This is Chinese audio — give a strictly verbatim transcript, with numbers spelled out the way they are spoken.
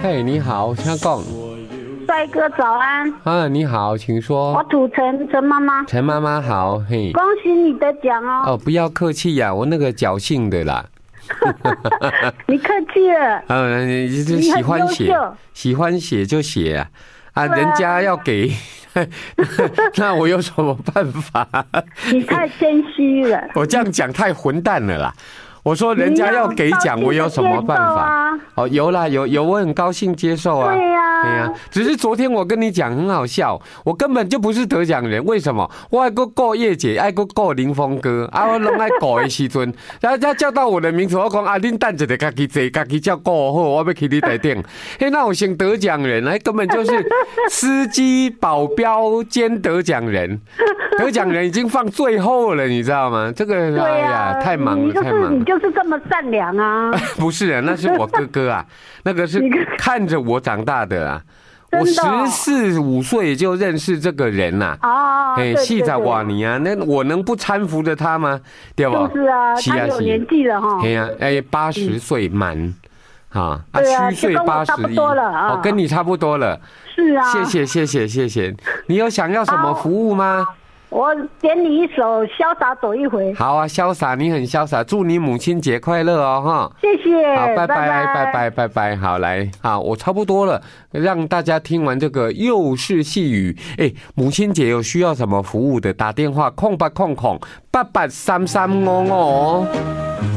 嘿，你好，香港。 帅哥早安。 啊，你好，请说。 我土城陈妈妈。 陈妈妈好，嘿。 恭喜你得奖哦。 哦，不要客气呀、啊，我那个侥幸的啦。 你客气了。 嗯，你就喜欢写，喜欢写就写啊。啊，人家要给，那我有什么办法？ 你太谦虚了。 我这样讲太混蛋了啦。我说人家要给奖，我有什么办法？哦，有啦，有有，我很高兴接受啊。 对呀、啊， 对呀、啊。只是昨天我跟你讲很好笑，我根本就不是得奖人，为什么？我爱过过叶姐，爱过过林峰哥，啊，我拢爱过的时阵，然后叫到我的名字，我讲啊，恁等一下家己坐，家己叫过好，我要去你台顶。嘿，那我先得奖人，哎，根本就是司机、保镖兼得奖人。得奖人已经放最后了，你知道吗？这个哎呀，太忙了，太忙了。 你就是这么善良啊！ 不是啊，那是我哥哥啊，那个是看着我长大的啊。我十四五岁就认识这个人呐、 啊， 哎，细在瓦尼啊，那我能不搀扶着他吗？对吧？ 就是啊，他有年纪了哈。 哎呀，哎，八十岁满，啊啊，虚岁八十一， 哦， 跟你差不多了。 是啊， 谢谢谢谢谢谢。你有想要什么服务吗？ 我点你一首《潇洒走一回》。 好啊，潇洒，你很潇洒，祝你母亲节快乐哦，哈！ 谢谢， 好，拜拜拜拜拜拜，好来，好，我差不多了，让大家听完这个幼式细语。哎，母亲节有需要什么服务的，打电话空八空空八八三三五五。